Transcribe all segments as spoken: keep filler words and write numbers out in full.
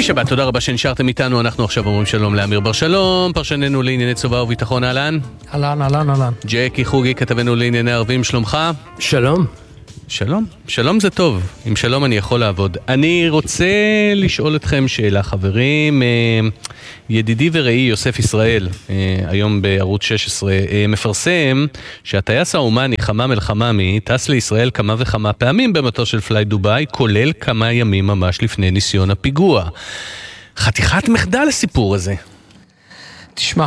שבת, תודה רבה שנשארתם איתנו. אנחנו עכשיו אומרים שלום לאמיר בר שלום, פרשננו לענייני צבא וביטחון. אהלן. אהלן, אהלן, אהלן. ג'קי חוגי, כתבנו לענייני ערבים, שלומך? שלום. שלום. שלום זה טוב. עם שלום אני יכול לעבוד. אני רוצה לשאול אתכם שאלה, חברים. ידידי ורעי יוסף ישראל, היום בערוץ שש עשרה, מפרסם שהטייס האומני חמם אל חממי טס לישראל כמה וכמה פעמים במטוס של פליי דוביי, כולל כמה ימים ממש לפני ניסיון הפיגוע. חתיכת מחדל הסיפור הזה. תשמע,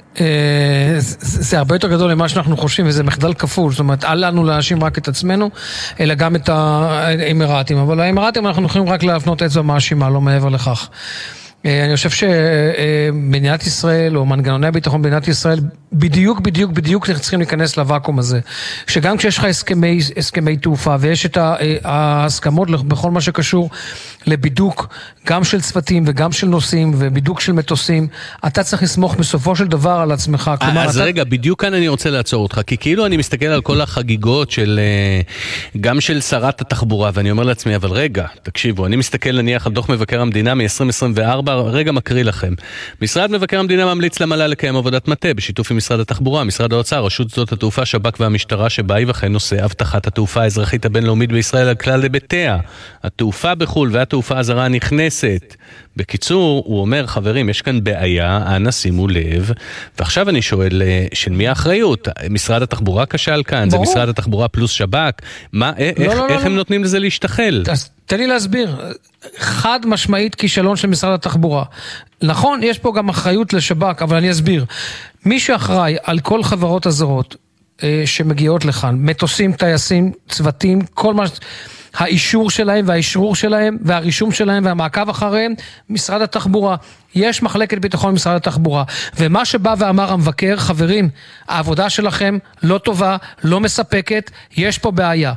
זה הרבה יותר גדול למה שאנחנו חושבים, וזה מחדל כפול. זאת אומרת, אל לנו להאשים רק את עצמנו, אלא גם את האמירתים. אבל האמירתים אנחנו יכולים רק להפנות אצבע מאשימה, לא מעבר לכך. אני חושב שמדינת ישראל, או מנגנוני הביטחון במדינת ישראל, בדיוק, בדיוק, בדיוק צריכים להיכנס לוואקום הזה. שגם כשיש לך הסכמי, הסכמי תעופה, ויש את ההסכמות בכל מה שקשור לבידוק, גם של צוותים וגם של נוסעים, ובידוק של מטוסים, אתה צריך לסמוך בסופו של דבר על עצמך. אז רגע, בדיוק כאן אני רוצה לעצור אותך, כי כאילו אני מסתכל על כל החגיגות של, גם של שרת התחבורה, ואני אומר לעצמי, אבל רגע, תקשיבו, אני מסתכל נניח על דוח מבקר המדינה מ-עשרים עשרים וארבע, רגע מקריא לכם. משרד מבקר המדינה ממליץ למל"ל לקיים עבודת מטה בשיתוף עם משרד התחבורה, משרד האוצר, רשות שדות התעופה, שב"כ והמשטרה, שבה וכן נושא הבטחת התעופה האזרחית הבינלאומית בישראל על כלל היבטיה. התעופה בחו"ל והתעופה הזרה הנכנסת. בקיצור, הוא אומר, חברים, יש כאן בעיה, אנא שימו לב. ועכשיו אני שואל, של מי האחריות? משרד התחבורה כשל כאן? זה משרד התחבורה פלוס שב"כ? מה, איך, איך הם נותנים לזה להשתחל? תן לי להסביר. חד משמעית כישלון של משרד התחבורה. נכון, יש פה גם אחריות לשב"כ, אבל אני אסביר. מי שאחראי על כל חברות הזרות אה, שמגיעות לכאן, מטוסים, טייסים, צוותים, כל מה... האישור שלהם והאישרור שלהם והרישום שלהם והמעקב אחריהם, משרד התחבורה. יש מחלקת ביטחון במשרד התחבורה. ומה שבא ואמר המבקר, חברים, העבודה שלכם לא טובה, לא מספקת, יש פה בעיה.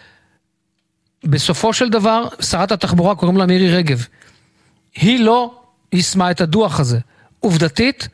בסופו של דבר, שרת התחבורה קוראים לה מירי רגב. היא לא ישמע את הדוח הזה. עובדתית,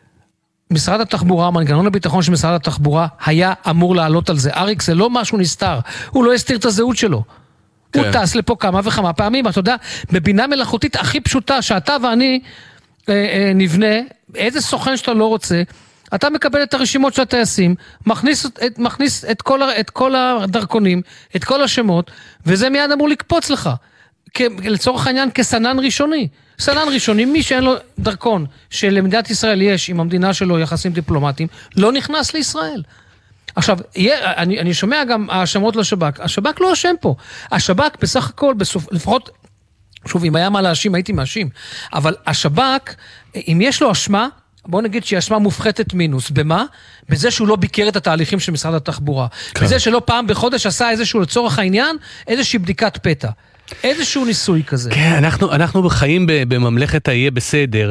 משרד התחבורה, מנגנון הביטחון של משרד התחבורה, היה אמור לעלות על זה. אריק, זה לא משהו נסתר. הוא לא הסתיר את הזהות שלו. כן. הוא טס לפה כמה וכמה פעמים. אתה יודע, בבינה מלאכותית הכי פשוטה, שאתה ואני אה, אה, נבנה, איזה סוכן שאתה לא רוצה, אתה מקבל את הרשימות של הטייסים, מכניס, את, מכניס את, כל, את כל הדרכונים, את כל השמות, וזה מיד אמור לקפוץ לך. כ, לצורך העניין כסנן ראשוני. סנן ראשוני, מי שאין לו דרכון שלמדינת ישראל יש עם המדינה שלו יחסים דיפלומטיים, לא נכנס לישראל. עכשיו, אני, אני שומע גם האשמות לשב"כ. השב"כ לא אשם פה. השב"כ בסך הכל, בסוף, לפחות, שוב, אם היה מה להאשים, הייתי מאשים. אבל השב"כ, אם יש לו אשמה, בואו נגיד שהיא אשמה מופחתת מינוס. במה? בזה שהוא לא ביקר את התהליכים של משרד התחבורה. כן. בזה שלא פעם בחודש עשה איזשהו לצורך העניין, איזושהי בדיקת פתע. איזשהו ניסוי כזה. כן, אנחנו, אנחנו חיים בממלכת היהיה בסדר,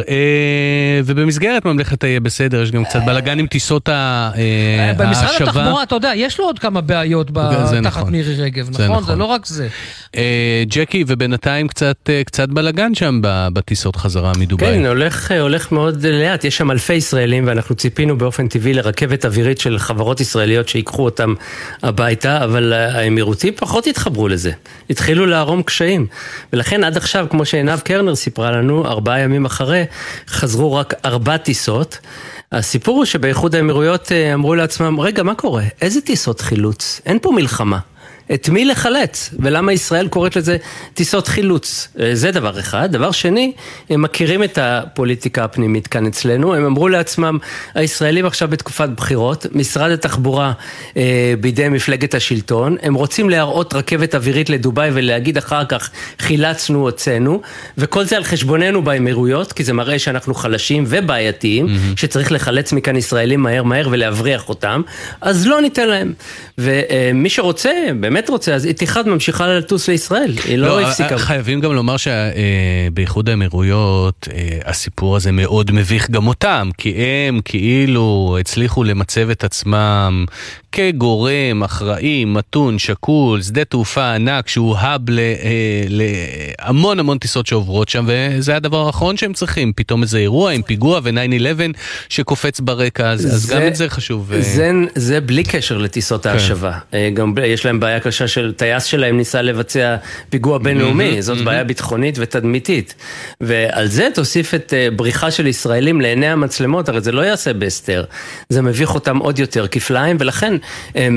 ובמסגרת ממלכת היהיה בסדר, יש גם קצת בלגן עם טיסות ההשבה. במשרד התחבורה, אתה יודע, יש לו עוד כמה בעיות תחת מירי רגב, נכון? זה לא רק זה. ג'קי, ובינתיים קצת, קצת בלגן שם בטיסות חזרה מדוביי. כן, הולך, הולך מאוד לאט, יש שם אלפי ישראלים, ואנחנו ציפינו באופן טבעי לרכבת אווירית של חברות ישראליות שיקחו אותם הביתה, אבל האמירותים פחות התחברו לזה. התחילו להרום קשיים, ולכן עד עכשיו, כמו שעינב קרנר סיפרה לנו, ארבעה ימים אחרי, חזרו רק ארבע טיסות. הסיפור הוא שבאיחוד האמירויות אמרו לעצמם, רגע, מה קורה? איזה טיסות חילוץ? אין פה מלחמה. את מי לחלץ? ולמה ישראל קוראת לזה טיסות חילוץ? זה דבר אחד. דבר שני, הם מכירים את הפוליטיקה הפנימית כאן אצלנו. הם אמרו לעצמם, הישראלים עכשיו בתקופת בחירות, משרד התחבורה אה, בידי מפלגת השלטון, הם רוצים להראות רכבת אווירית לדוביי ולהגיד אחר כך חילצנו, הוצאנו, וכל זה על חשבוננו באמירויות, כי זה מראה שאנחנו חלשים ובעייתיים, mm-hmm. שצריך לחלץ מכאן ישראלים מהר מהר ולהבריח אותם, אז לא ניתן להם. ומי שרוצה, באמת רוצה, אז איתיחד ממשיכה לטוס לישראל, היא לא, לא הפסיקה. חייבים גם לומר שבאיחוד האמירויות הסיפור הזה מאוד מביך גם אותם, כי הם כאילו הצליחו למצב את עצמם כגורם אחראי, מתון, שקול, שדה תעופה ענק שהוא האב להמון המון טיסות שעוברות שם, וזה הדבר האחרון שהם צריכים, פתאום איזה אירוע עם פיגוע ו-תשע אחת עשרה שקופץ ברקע, אז, אז גם את זה חשוב. זה, זה בלי קשר לטיסות ההשבה. גם יש להם בעיה רק לשעה של טייס שלהם ניסה לבצע פיגוע בינלאומי, זאת בעיה ביטחונית ותדמיתית. ועל זה תוסיף את בריחה של ישראלים לעיני המצלמות, הרי זה לא יעשה בהסתר, זה מביך אותם עוד יותר כפליים, ולכן הם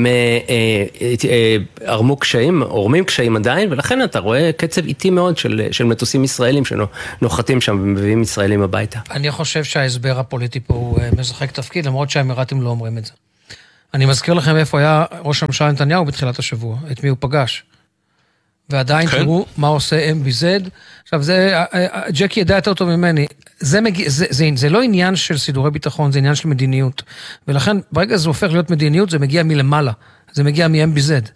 ערמו קשיים, עורמים קשיים עדיין, ולכן אתה רואה קצב איטי מאוד של, של מטוסים ישראלים שנוחתים שם ומביאים ישראלים הביתה. אני חושב שההסבר הפוליטי פה הוא משחק תפקיד, למרות שהאמירתים לא אומרים את זה. אני מזכיר לכם איפה היה ראש הממשלה נתניהו בתחילת השבוע, את מי הוא פגש. ועדיין כן. תראו מה עושה אם בי זד. עכשיו, זה, ג'קי ידע יותר טוב ממני, זה, מגיע, זה, זה, זה לא עניין של סידורי ביטחון, זה עניין של מדיניות. ולכן, ברגע זה הופך להיות מדיניות, זה מגיע מלמעלה. זה מגיע מ-אם בי זד.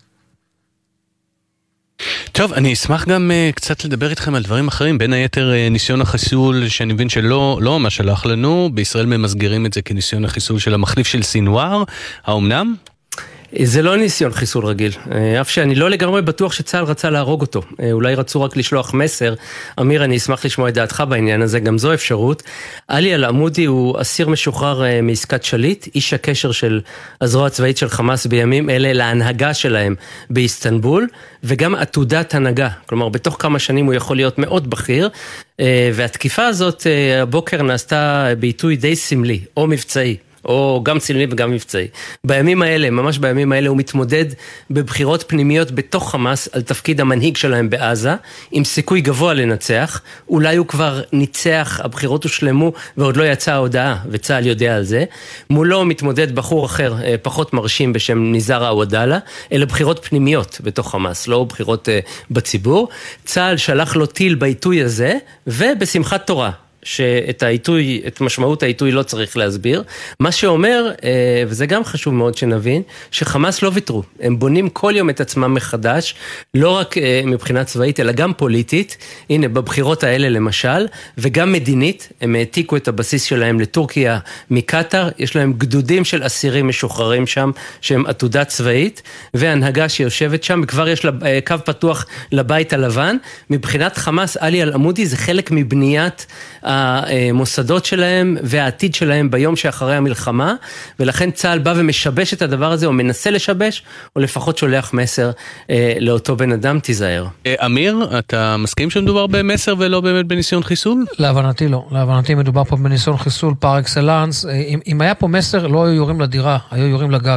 טוב, אני אשמח גם uh, קצת לדבר איתכם על דברים אחרים, בין היתר uh, ניסיון החיסול שאני מבין שלא לא מה שלח לנו, בישראל ממסגרים את זה כניסיון החיסול של המחליף של סינואר, האומנם? זה לא ניסיון חיסול רגיל, אף שאני לא לגמרי בטוח שצה"ל רצה להרוג אותו, אולי רצו רק לשלוח מסר. אמיר, אני אשמח לשמוע את דעתך בעניין הזה, גם זו אפשרות. עלי אל-עמודי הוא אסיר משוחרר מעסקת שליט, איש הקשר של הזרוע הצבאית של חמאס בימים אלה להנהגה שלהם באיסטנבול, וגם עתודת הנהגה, כלומר בתוך כמה שנים הוא יכול להיות מאוד בכיר, והתקיפה הזאת הבוקר נעשתה בעיתוי די סמלי, או מבצעי. או גם סמלי וגם מבצעי. בימים האלה, ממש בימים האלה, הוא מתמודד בבחירות פנימיות בתוך חמאס על תפקיד המנהיג שלהם בעזה, עם סיכוי גבוה לנצח. אולי הוא כבר ניצח, הבחירות הושלמו ועוד לא יצאה ההודעה, וצה"ל יודע על זה. מולו מתמודד בחור אחר, פחות מרשים בשם ניזאר עוודאלה, אלה בחירות פנימיות בתוך חמאס, לא בחירות בציבור. צה"ל שלח לו טיל בעיתוי הזה, ובשמחת תורה. שאת העיתוי, את משמעות העיתוי לא צריך להסביר, מה שאומר, וזה גם חשוב מאוד שנבין, שחמאס לא ויתרו, הם בונים כל יום את עצמם מחדש, לא רק מבחינה צבאית, אלא גם פוליטית, הנה בבחירות האלה למשל, וגם מדינית, הם העתיקו את הבסיס שלהם לטורקיה מקטר, יש להם גדודים של אסירים משוחררים שם, שהם עתודה צבאית, והנהגה שיושבת שם, וכבר יש לה קו פתוח לבית הלבן, מבחינת חמאס, עלי אל-עמודי זה חלק מבניית המוסדות שלהם והעתיד שלהם ביום שאחרי המלחמה, ולכן צה"ל בא ומשבש את הדבר הזה, או מנסה לשבש, או לפחות שולח מסר אה, לאותו בן אדם, תיזהר. אמיר, אתה מסכים שמדובר במסר ולא באמת בניסיון חיסול? להבנתי לא, להבנתי מדובר פה בניסיון חיסול פר אקסלנס, אם, אם היה פה מסר לא היו יורים לדירה, היו יורים לגג.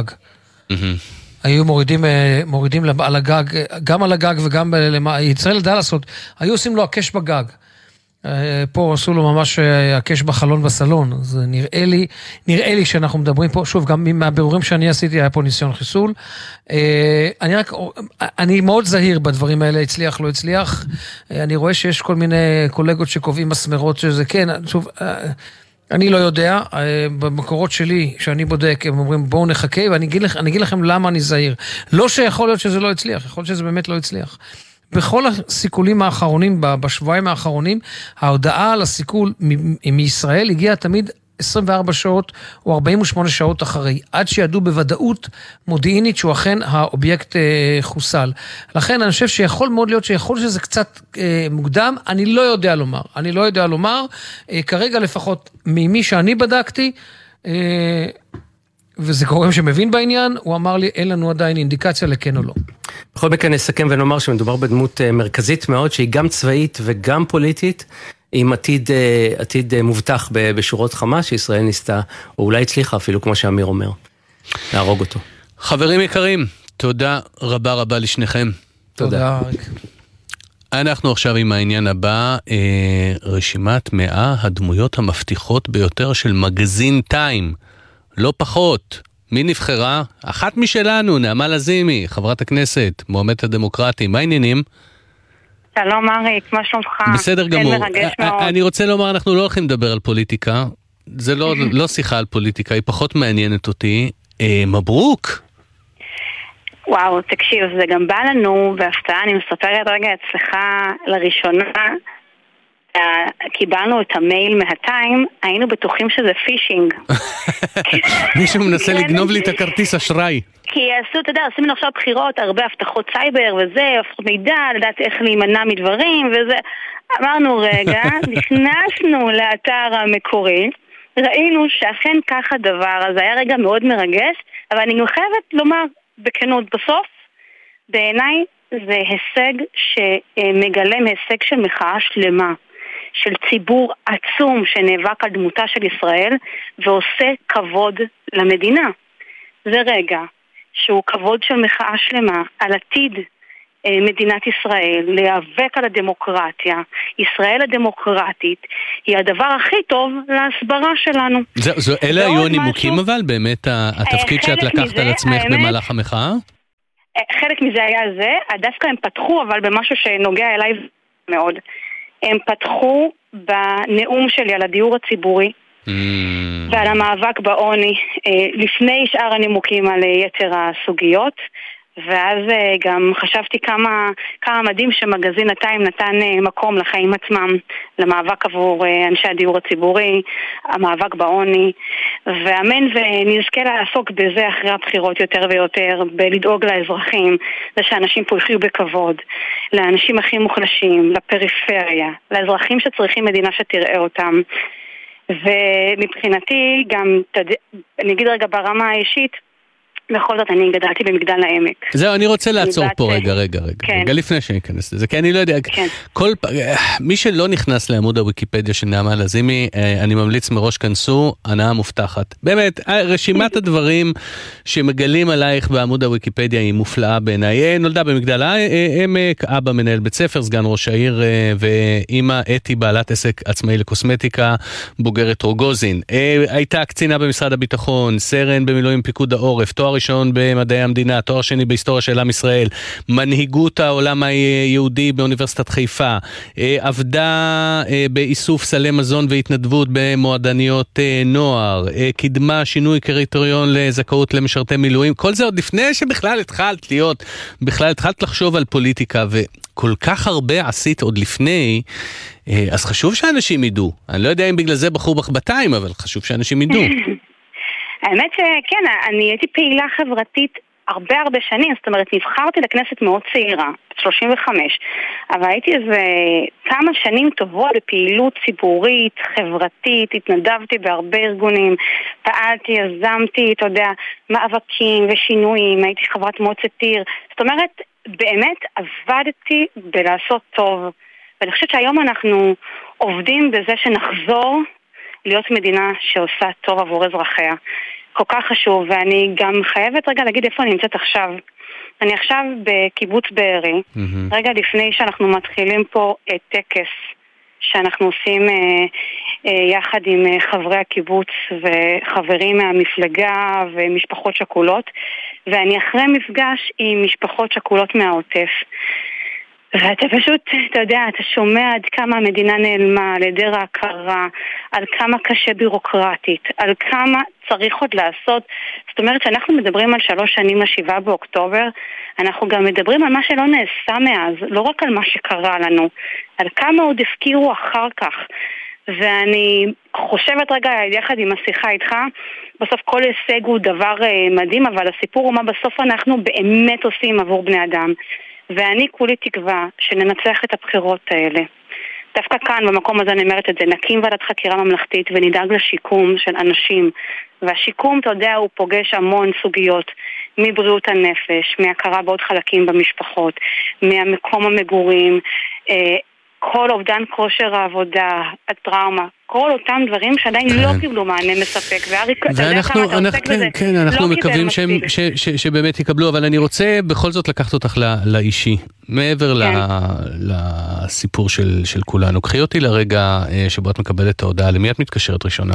היו מורידים, מורידים על הגג, גם על הגג וגם ישראל ידעה לעשות, היו עושים לו הקש בגג. פה עשו לו ממש הקש בחלון בסלון, אז נראה לי, נראה לי שאנחנו מדברים פה, שוב, גם מהבירורים שאני עשיתי, היה פה ניסיון חיסול, אני רק, אני מאוד זהיר בדברים האלה, הצליח, לא הצליח, אני רואה שיש כל מיני קולגות שקובעים מסמרות שזה כן, שוב, אני לא יודע, במקורות שלי, שאני בודק, הם אומרים בואו נחכה, ואני אגיד לכם, אני אגיד לכם למה אני זהיר, לא שיכול להיות שזה לא הצליח, יכול להיות שזה באמת לא הצליח. בכל הסיכולים האחרונים, בשבועיים האחרונים, ההודעה על הסיכול מישראל הגיעה תמיד עשרים וארבע שעות או ארבעים ושמונה שעות אחרי, עד שידעו בוודאות מודיעינית שהוא אכן האובייקט חוסל. לכן אני חושב שיכול מאוד להיות שיכול שזה קצת מוקדם, אני לא יודע לומר, אני לא יודע לומר, כרגע לפחות ממי שאני בדקתי, וזה גורם שמבין בעניין, הוא אמר לי, אין לנו עדיין אינדיקציה לכן או לא. בכל מקרה נסכם ונאמר שמדובר בדמות מרכזית מאוד, שהיא גם צבאית וגם פוליטית, עם עתיד, עתיד מובטח בשורות חמאס, שישראל ניסתה, או אולי הצליחה אפילו, כמו שאמיר אומר, להרוג אותו. חברים יקרים, תודה רבה רבה לשניכם. תודה. אנחנו עכשיו עם העניין הבא, רשימת מאה הדמויות המבטיחות ביותר של מגזין טיים. לא פחות. מי נבחרה? אחת משלנו, נעמה לזימי, חברת הכנסת, מועמדת הדמוקרטים. מה העניינים? שלום אריק, מה שלומך? בסדר גמור. אני רוצה לומר, אנחנו לא הולכים לדבר על פוליטיקה. זה לא, לא שיחה על פוליטיקה, היא פחות מעניינת אותי. אה, מברוק. וואו, תקשיב, זה גם בא לנו, והפתעה, אני מספרת רגע אצלך לראשונה, קיבלנו את המייל מהטיים, היינו בטוחים שזה פישינג. מישהו מנסה לגנוב לי את הכרטיס אשראי. כי עשו, אתה יודע, עושים לנו עכשיו בחירות, הרבה הבטחות סייבר וזה, הבטחות מידע, לדעת איך להימנע מדברים וזה. אמרנו רגע, נכנסנו לאתר המקורי, ראינו שאכן כך הדבר, אז היה רגע מאוד מרגש, אבל אני חייבת לומר בכנות בסוף, בעיניי זה הישג שמגלם הישג של מחאה שלמה, של ציבור עצום שנאבק על דמותה של ישראל ועושה כבוד למדינה. זה רגע שהוא כבוד של מחאה שלמה על עתיד מדינת ישראל, להיאבק על הדמוקרטיה. ישראל הדמוקרטית היא הדבר הכי טוב להסברה שלנו. זה, זה, אלה היו הנימוקים משהו, אבל באמת התפקיד שאת לקחת מזה, על עצמך האמת, במהלך המחאה? חלק מזה היה זה, דווקא הם פתחו אבל במשהו שנוגע אליי מאוד. הם פתחו בנאום שלי על הדיור הציבורי mm. ועל המאבק בעוני, לפני שאר הנימוקים על יתר הסוגיות. ואז גם חשבתי כמה, כמה מדהים שמגזין הטיים נתן מקום לחיים עצמם, למאבק עבור אנשי הדיור הציבורי, המאבק בעוני, ואמן ונזכה לעסוק בזה אחרי הבחירות יותר ויותר, בלדאוג לאזרחים, זה שאנשים פה יחיו בכבוד, לאנשים הכי מוחלשים, לפריפריה, לאזרחים שצריכים מדינה שתראה אותם. ומבחינתי גם, אני אגיד רגע ברמה האישית, בכל זאת אני גדלתי במגדל העמק. זהו, אני רוצה לעצור פה רגע, רגע, רגע, רגע, לפני שאני אכנס לזה, כי אני לא יודע, כל, מי שלא נכנס לעמוד הוויקיפדיה של נעמה לזימי, אני ממליץ מראש כנסו, הנאה מובטחת. באמת, רשימת הדברים שמגלים עלייך בעמוד הוויקיפדיה היא מופלאה בעיניי. נולדה במגדל העמק, אבא מנהל בית ספר, סגן ראש העיר, ואמא אתי בעלת עסק עצמאי לקוסמטיקה, בוגרת רוגוזין. הייתה קצינה במשרד הביטחון, סרן במילואים פיקוד העורף, תואר ראשון במדעי המדינה, תואר שני בהיסטוריה של עם ישראל, מנהיגות העולם היהודי באוניברסיטת חיפה, עבדה באיסוף סלי מזון והתנדבות במועדניות נוער, קידמה שינוי קריטריון לזכאות למשרתי מילואים, כל זה עוד לפני שבכלל התחלת להיות, בכלל התחלת לחשוב על פוליטיקה, וכל כך הרבה עשית עוד לפני, אז חשוב שאנשים ידעו. אני לא יודע אם בגלל זה בחור בחבטיים, אבל חשוב שאנשים ידעו. האמת שכן, אני הייתי פעילה חברתית הרבה הרבה שנים, זאת אומרת, נבחרתי לכנסת מאוד צעירה, שלושים וחמש, אבל הייתי איזה כמה שנים טובות בפעילות ציבורית, חברתית, התנדבתי בהרבה ארגונים, פעלתי, יזמתי, אתה יודע, מאבקים ושינויים, הייתי חברת מועצת עיר, זאת אומרת, באמת עבדתי בלעשות טוב, ואני חושבת שהיום אנחנו עובדים בזה שנחזור להיות מדינה שעושה טוב עבור אזרחיה. כל כך חשוב, ואני גם חייבת רגע להגיד איפה אני נמצאת עכשיו. אני עכשיו בקיבוץ בארי, mm-hmm. רגע לפני שאנחנו מתחילים פה את טקס שאנחנו עושים אה, אה, יחד עם אה, חברי הקיבוץ וחברים מהמפלגה ומשפחות שכולות, ואני אחרי מפגש עם משפחות שכולות מהעוטף. ואתה פשוט, אתה יודע, אתה שומע עד כמה המדינה נעלמה, על היעדר ההכרה, על כמה קשה בירוקרטית, על כמה צריך עוד לעשות. זאת אומרת שאנחנו מדברים על שלוש שנים לשבעה באוקטובר, אנחנו גם מדברים על מה שלא נעשה מאז, לא רק על מה שקרה לנו, על כמה עוד הפקירו אחר כך. ואני חושבת רגע יחד עם השיחה איתך, בסוף כל הישג הוא דבר מדהים, אבל הסיפור הוא מה בסוף אנחנו באמת עושים עבור בני אדם. ואני כולי תקווה שננצח את הבחירות האלה. דווקא כאן, במקום הזה אני אומרת את זה, נקים ועדת חקירה ממלכתית ונדאג לשיקום של אנשים. והשיקום, אתה יודע, הוא פוגש המון סוגיות, מבריאות הנפש, מהכרה בעוד חלקים במשפחות, מהמקום המגורים, כל אובדן כושר העבודה, הטראומה, כל אותם דברים שעדיין לא קיבלו מענה מספק, ואריק, אתה יודע כמה אתה עוסק בזה, כן, אנחנו מקווים שבאמת יקבלו, אבל אני רוצה בכל זאת לקחת אותך לאישי, מעבר לסיפור של כולנו. קחי אותי לרגע שבו את מקבלת את ההודעה, למי את מתקשרת ראשונה?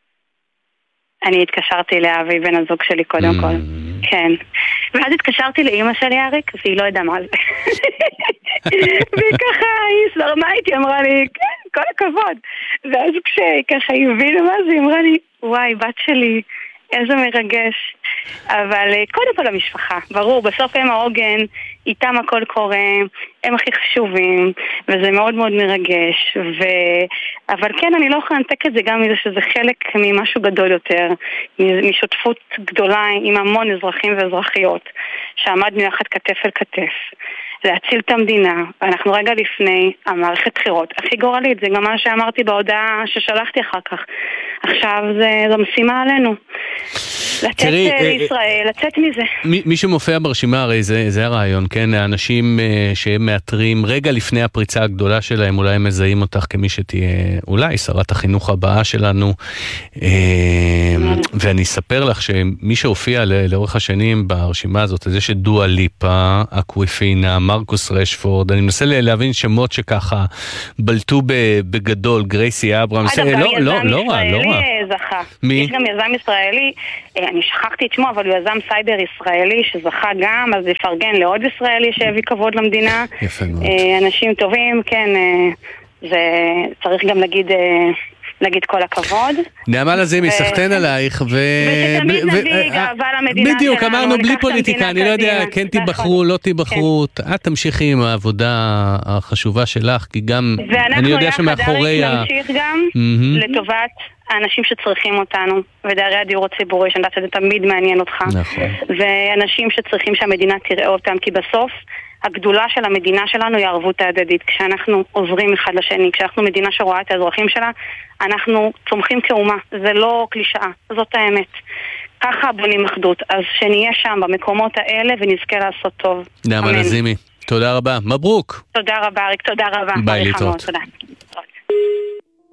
אני התקשרתי לאבי, בן הזוג שלי קודם כל, כן. ואז התקשרתי לאמא שלי, אריק, והיא לא ידעה מה זה. והיא ככה, היא סרמה איתי, אמרה לי, כן, כל הכבוד. ואז כשככה היא הבינה מה זה, היא אמרה לי, וואי, בת שלי, איזה מרגש. אבל קודם כל המשפחה, ברור, בסוף הם העוגן, איתם הכל קורה, הם הכי חשובים, וזה מאוד מאוד מרגש. ו... אבל כן, אני לא יכולה לנתק את זה גם מזה שזה חלק ממשהו גדול יותר, משותפות גדולה עם המון אזרחים ואזרחיות, שעמדנו יחד כתף אל כתף. להציל את המדינה, ואנחנו רגע לפני המערכת בחירות. הכי גורלית, זה גם מה שאמרתי בהודעה ששלחתי אחר כך. עכשיו זה, זה משימה עלינו. תראי, לישראל, לצאת מזה. מי, מי שמופיע ברשימה, הרי זה, זה הרעיון, כן? האנשים שהם מאתרים רגע לפני הפריצה הגדולה שלהם, אולי הם מזהים אותך כמי שתהיה, אולי שרת החינוך הבאה שלנו, ואני אספר לך שמי שהופיע לאורך השנים ברשימה הזאת, זה שדואה ליפה, אקוויפינה, מרקוס רשפורד, אני מנסה להבין שמות שככה בלטו בגדול, גרייסי אברהמס, לא, לא, לא רע, לא רע. מי? יש גם יזם ישראלי, אני שכחתי את שמו, אבל הוא יזם סייבר ישראלי שזכה גם, אז לפרגן לעוד ישראלי שהביא כבוד למדינה. יפה מאוד. אנשים טובים, כן, וצריך גם להגיד... נגיד כל הכבוד. נעמה לזימי, סחתן עלייך, ושתמיד נביא גאווה למדינה שלנו. בדיוק, אמרנו בלי פוליטיקה, אני לא יודע, כן תיבחרו, לא תיבחרו, את תמשיכי עם העבודה החשובה שלך, כי גם, אני יודע שמאחורי ה... ואנחנו יחד נמשיך גם לטובת האנשים שצריכים אותנו, ודיירי הדיור הציבורי, שאני יודעת שזה תמיד מעניין אותך. נכון. ואנשים שצריכים שהמדינה תראה אותם, כי בסוף, הגדולה של המדינה שלנו היא הערבות ההדדית. כשאנחנו עוזרים אחד לשני, כשאנחנו מדינה שרואה את האזרחים שלה, אנחנו צומחים כאומה. זה לא קלישאה, זאת האמת. ככה בונים אחדות. אז שנהיה שם במקומות האלה ונזכה לעשות טוב. נעמה לזימי, תודה רבה. מברוק. תודה רבה, אריק, תודה רבה. ביי, להתראות. תודה.